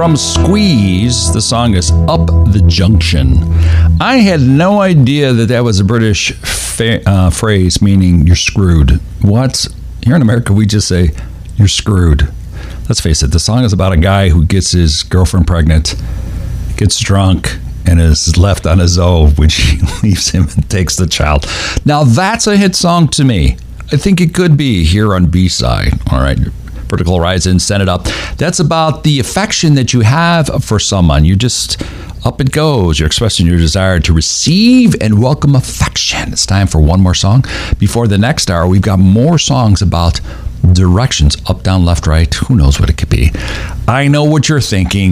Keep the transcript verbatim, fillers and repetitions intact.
from Squeeze. The song is Up the Junction. I had no idea that that was a British fa- uh, phrase meaning you're screwed. What? Here in America, we just say you're screwed. Let's face it, the song is about a guy who gets his girlfriend pregnant, gets drunk, and is left on his own when she leaves him and takes the child. Now, that's a hit song to me. I think it could be here on B-side. All right. Vertical Horizon, send it up. That's about the affection that you have for someone. You just, up it goes. You're expressing your desire to receive and welcome affection. It's time for one more song. Before the next hour, we've got more songs about directions, up, down, left, right. Who knows what it could be? I know what you're thinking.